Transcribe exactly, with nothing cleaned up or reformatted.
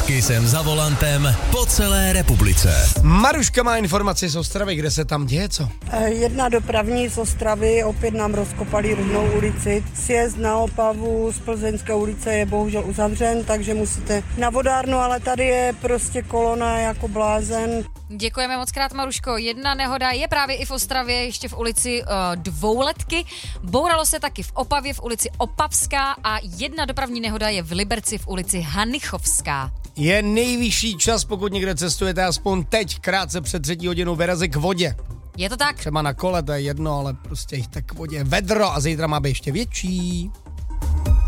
S Kissem za volantem po celé republice. Maruška má informaci z Ostravy, kde se tam děje, co? Jedna dopravní z Ostravy, opět nám rozkopali rovnou ulici. Sjezd na Opavu z Plzeňské ulice je bohužel uzavřen, takže musíte na vodárnu, ale tady je prostě kolona jako blázen. Děkujeme moc krát, Maruško. Jedna nehoda je právě i v Ostravě, ještě v ulici uh, Dvouletky. Bouralo se taky v Opavě v ulici Opavská a jedna dopravní nehoda je v Liberci v ulici Hanichovská. Je nejvyšší čas, pokud někde cestujete, aspoň teď, krátce před třetí hodinou, vyrazit k vodě. Je to tak? Třeba na kole, to je jedno, ale prostě jít tak k vodě. Vedro a zítra má být ještě větší.